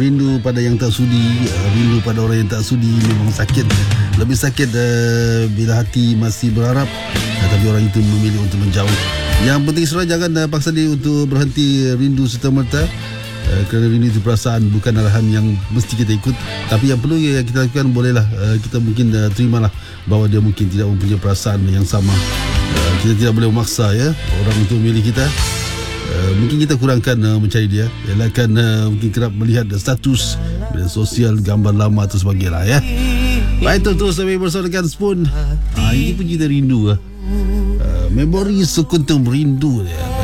Rindu pada yang tak sudi, rindu pada orang yang tak sudi memang sakit. Lebih sakit bila hati masih berharap, tapi orang itu memilih untuk menjauh. Yang penting saudara, jangan paksa diri untuk berhenti rindu serta-merta, kerana rindu itu perasaan, bukan arahan yang mesti kita ikut. Tapi yang perlu yang kita lakukan, bolehlah kita mungkin terimalah bahawa dia mungkin tidak mempunyai perasaan yang sama. Kita tidak boleh memaksa orang untuk memilih kita. Mungkin kita kurangkan mencari dia, elakkan mungkin kerap melihat status media sosial, gambar lama atau sebagainya Baik, terus sampai bersama dengan Spoon. Ini pun kita rindu memori sekuntum rindu dia.